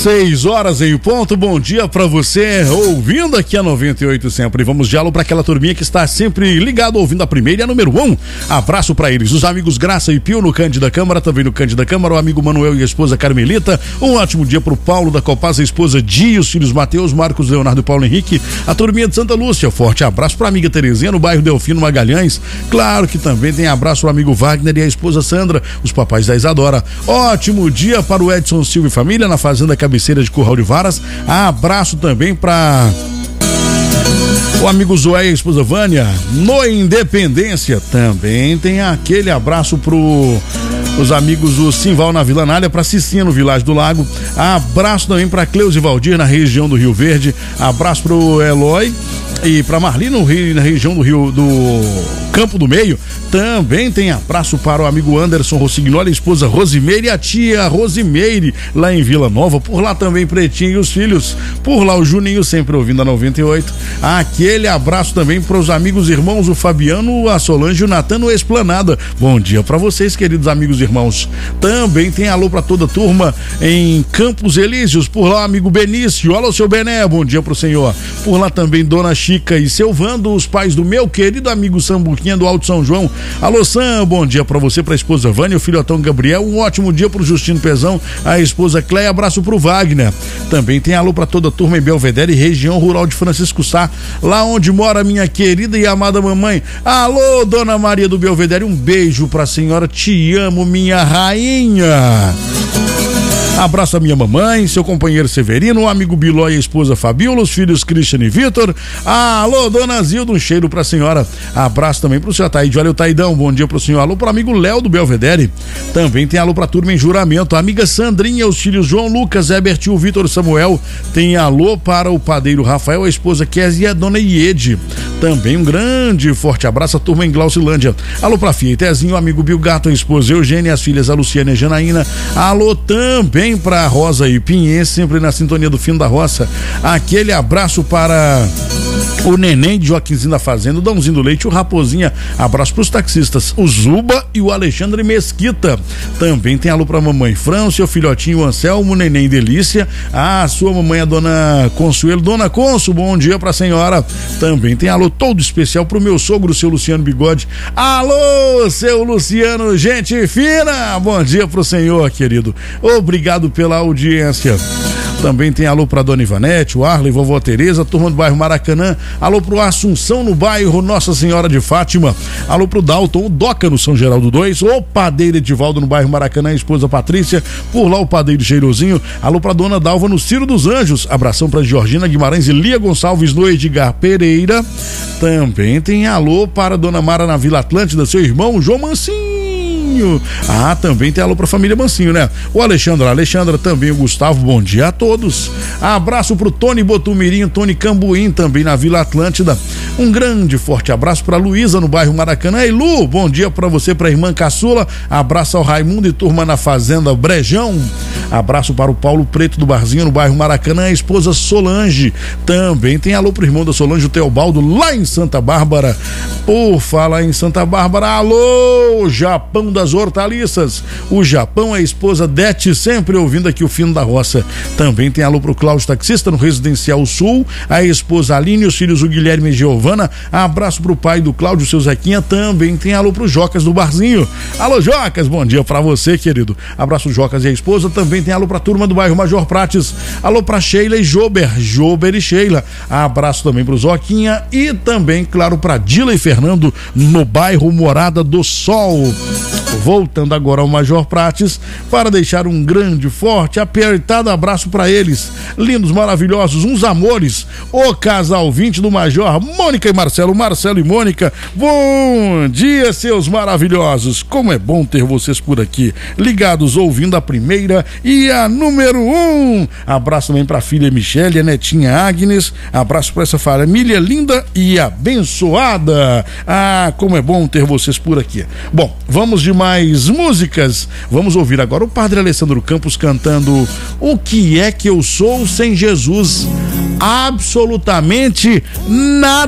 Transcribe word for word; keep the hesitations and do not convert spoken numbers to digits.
Seis horas em ponto, bom dia pra você, ouvindo aqui a noventa e oito sempre. Vamos de alô pra aquela turminha que está sempre ligado, ouvindo a primeira e a número um. Abraço pra eles, os amigos Graça e Pio no Cândida Câmara, também no Cândida Câmara, o amigo Manuel e a esposa Carmelita. Um ótimo dia pro Paulo da Copasa, a esposa Di, os filhos Mateus, Marcos, Leonardo e Paulo Henrique, a turminha de Santa Lúcia. Forte abraço pra amiga Terezinha no bairro Delfino Magalhães. Claro que também tem abraço pro amigo Wagner e a esposa Sandra, os papais da Isadora. Ótimo dia para o Edson Silva e família na fazenda Cabeceira de Curral de Varas. Abraço também para o amigo Zoé e a esposa Vânia no Independência. Também tem aquele abraço pro os amigos do Simval na Vila Nália, para Cicinha no Vilagem do Lago. Abraço também para Cleusa e Valdir na região do Rio Verde. Abraço pro Eloy e para Marli no Rio, na região do Rio do Campo do Meio. Também tem abraço para o amigo Anderson Rossignoli, a esposa Rosimeire e a tia Rosimeire lá em Vila Nova. Por lá também Pretinho e os filhos. Por lá o Juninho sempre ouvindo a noventa e oito. Aquele abraço também para os amigos irmãos, o Fabiano, a Solange e o Natan no Esplanada. Bom dia para vocês, queridos amigos e irmãos. Também tem alô para toda a turma em Campos Elíseos. Por lá o amigo Benício. Alô, seu Bené, bom dia pro senhor. Por lá também Dona Chica e seu Vando, os pais do meu querido amigo Sambuquinha do Alto São João. Alô, Sam, bom dia pra você, pra esposa Vânia, o filhotão Gabriel. Um ótimo dia pro Justino Pezão, a esposa Cleia. Abraço pro Wagner. Também tem alô pra toda a turma em Belvedere, região rural de Francisco Sá, lá onde mora minha querida e amada mamãe. Alô, Dona Maria do Belvedere, um beijo pra senhora, te amo, minha rainha. Abraço a minha mamãe, seu companheiro Severino, o amigo Biló e a esposa Fabiola, os filhos Christian e Vitor. Alô, Dona Zilda, um cheiro pra senhora. Abraço também pro senhor Taíde. Olha o Taidão, bom dia pro senhor. Alô pro amigo Léo do Belvedere. Também tem alô pra turma em Juramento. A amiga Sandrinha, os filhos João Lucas, Herbert e o Vitor Samuel. Tem alô para o padeiro Rafael, a esposa Kézia e a dona Iede. Também um grande forte abraço à turma em Glaucilândia. Alô pra Fia e Tezinho, o amigo Bill Gato, a esposa Eugênia, as filhas a Luciana e a Janaína. Alô também para Rosa e Pinhês, sempre na sintonia do Fim da Roça. Aquele abraço para o Neném de Joaquimzinho da Fazenda, o Dãozinho do Leite, o Raposinha. Abraço para os taxistas, o Zuba e o Alexandre Mesquita. Também tem alô para a mamãe Fran, seu filhotinho Anselmo, Neném Delícia, a sua mamãe, a dona Consuelo. Dona Consu, bom dia para a senhora. Também tem alô todo especial pro meu sogro, seu Luciano Bigode. Alô, seu Luciano, gente fina, bom dia pro senhor, querido. Obrigado pela audiência. Também tem alô pra Dona Ivanete, o Arley, vovó Tereza, turma do bairro Maracanã. Alô pro Assunção no bairro Nossa Senhora de Fátima. Alô pro Dalton, o Doca no São Geraldo dois. O padeiro Edivaldo no bairro Maracanã, a esposa Patrícia. Por lá o padeiro Cheirosinho. Alô pra Dona Dalva no Ciro dos Anjos. Abração pra Georgina Guimarães e Lia Gonçalves no Edgar Pereira. Também tem alô para Dona Mara na Vila Atlântida, seu irmão João Mancinho. Ah, também tem alô pra família Mancinho, né? O Alexandre, a Alexandra, também o Gustavo, bom dia a todos. Abraço pro Tony Botumirim, Tony Cambuim, também na Vila Atlântida. Um grande forte abraço pra Luísa no bairro Maracanã. E Lu, bom dia pra você, pra irmã Caçula. Abraço ao Raimundo e turma na Fazenda Brejão. Abraço para o Paulo Preto do Barzinho no bairro Maracanã, a esposa Solange. Também tem alô pro irmão da Solange, o Teobaldo, lá em Santa Bárbara. Por falar em Santa Bárbara, alô, Japão das Hortaliças. O Japão, a esposa Dete, sempre ouvindo aqui o Fino da Roça. Também tem alô pro Cláudio Taxista no Residencial Sul, a esposa Aline, os filhos o Guilherme e Giovana. Abraço pro pai do Cláudio, seu Zequinha. Também tem alô pro Jocas do Barzinho. Alô, Jocas, bom dia pra você, querido. Abraço Jocas e a esposa. Também tem alô pra turma do bairro Major Prates. Alô pra Sheila e Jober, Jober e Sheila. Abraço também pro Zoquinha e também, claro, pra Dila e Fernando no bairro Morada do Sol. Voltando agora ao Major Prates para deixar um grande, forte, apertado abraço para eles, lindos, maravilhosos, uns amores, o casal vinte do Major, Mônica e Marcelo, Marcelo e Mônica. Bom dia, seus maravilhosos, como é bom ter vocês por aqui, ligados, ouvindo a primeira e a número um. Abraço também para a filha Michele, a netinha Agnes, abraço para essa família linda e abençoada. Ah, como é bom ter vocês por aqui. Bom, vamos de mais músicas. Vamos ouvir agora o Padre Alessandro Campos cantando O que é que eu sou sem Jesus? Absolutamente nada.